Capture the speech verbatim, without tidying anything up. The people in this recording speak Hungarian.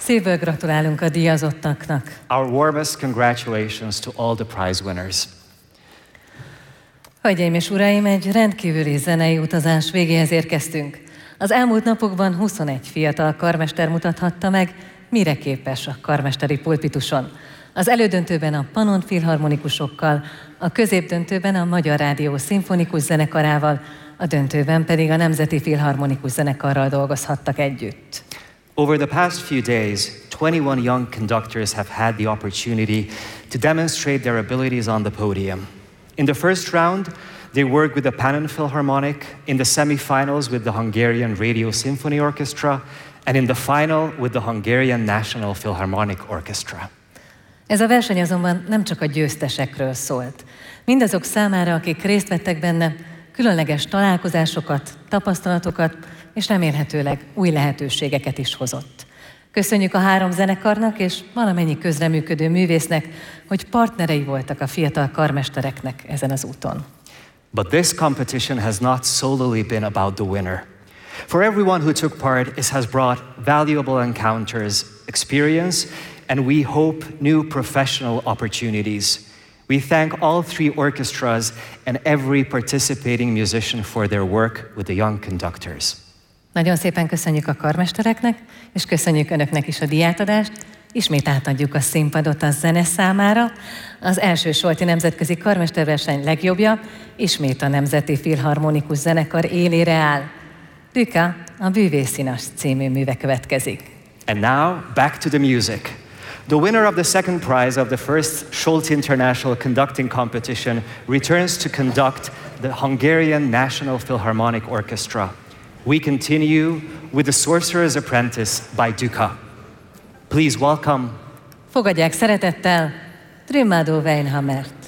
Szívből gratulálunk a díjazottaknak. Our warmest congratulations to all the prize winners. Hölgyeim és uraim, egy rendkívüli zenei utazás végéhez érkeztünk. Az elmúlt napokban huszonegy fiatal karmester mutathatta meg, mire képes a karmesteri pulpituson. Az elődöntőben a Pannon filharmonikusokkal, a középdöntőben a Magyar Rádió szimfonikus zenekarával, a döntőben pedig a Nemzeti Filharmonikus Zenekarral dolgozhattak együtt. Over the past few days, twenty-one young conductors have had the opportunity to demonstrate their abilities on the podium. In the first round, they worked with the Pannon Philharmonic, in the semi-finals with the Hungarian Radio Symphony Orchestra, and in the final with the Hungarian National Philharmonic Orchestra. Ez a verseny azonban nem csak a győztesekről szólt. Mindazok számára, akik részt vettek benne, különleges találkozásokat, tapasztalatokat és remélhetőleg új lehetőségeket is hozott. Köszönjük a három zenekarnak és valamennyi közreműködő művésznek, hogy partnerei voltak a fiatal karmestereknek ezen az úton. But this competition has not solely been about the winner. For everyone who took part, it has brought valuable encounters, experience, and we hope new professional opportunities. We thank all three orchestras and every participating musician for their work with the young conductors. Nagyon szépen köszönjük a karmestereknek, és köszönjük önöknek is a díjátadást. Ismét átadjuk a színpadot a zene számára. Az első Solti Nemzetközi Karmesterverseny legjobbja ismét a Nemzeti Filharmonikus Zenekar élére áll. Düka, a Bűvészinas című műve következik. And now, back to the music. The winner of the second prize of the first Scholti International Conducting Competition returns to conduct the Hungarian National Philharmonic Orchestra. We continue with The Sorcerer's Apprentice by Düka. Please welcome. Fogadják szeretettel Trümádó Weinhammert.